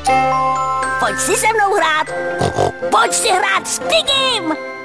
Pojď si se mnou hrát. Pojď si hrát s Pigim.